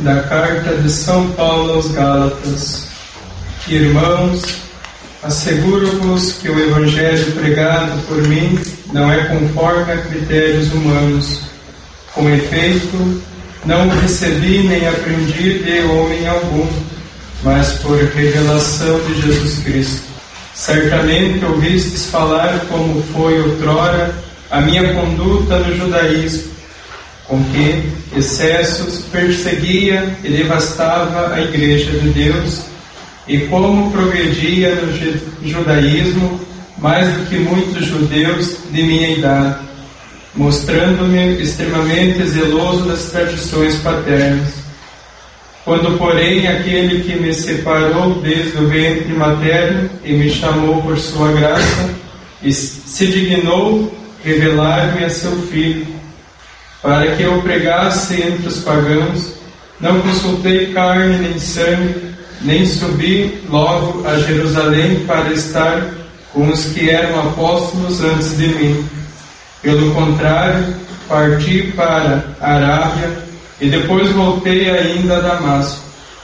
Da carta de São Paulo aos Gálatas. Irmãos, asseguro-vos que o Evangelho pregado por mim não é conforme a critérios humanos. Com efeito, não o recebi nem aprendi de homem algum, mas por revelação de Jesus Cristo. Certamente ouvistes falar como foi outrora a minha conduta no judaísmo, com que excessos perseguia e devastava a Igreja de Deus, e como progredia no judaísmo mais do que muitos judeus de minha idade, mostrando-me extremamente zeloso das tradições paternas. Quando, porém, aquele que me separou desde o ventre materno e me chamou por sua graça, e se dignou revelar-me a seu Filho, para que eu pregasse entre os pagãos, não consultei carne nem sangue, nem subi logo a Jerusalém para estar com os que eram apóstolos antes de mim. Pelo contrário, parti para a Arábia e depois voltei ainda a Damasco.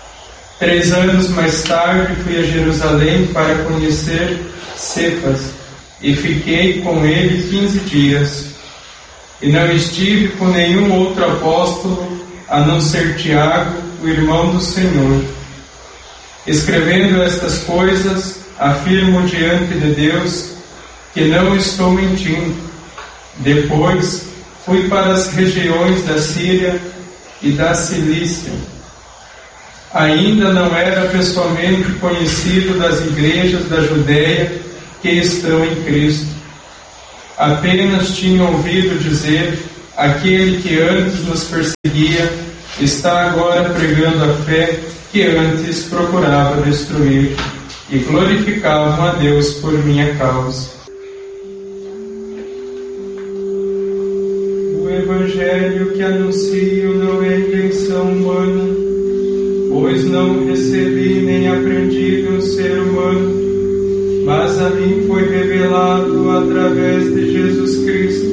3 anos mais tarde fui a Jerusalém para conhecer Cefas e fiquei com ele 15 dias. E não estive com nenhum outro apóstolo, a não ser Tiago, o irmão do Senhor. Escrevendo estas coisas, afirmo diante de Deus que não estou mentindo. Depois fui para as regiões da Síria e da Cilícia. Ainda não era pessoalmente conhecido das igrejas da Judéia que estão em Cristo. Apenas tinha ouvido dizer: aquele que antes nos perseguia está agora pregando a fé que antes procurava destruir, e glorificavam a Deus por minha causa. O Evangelho que anuncio não é invenção humana, pois não recebi nem aprendi de um ser humano, mas a mim foi revelado através de Jesus Cristo.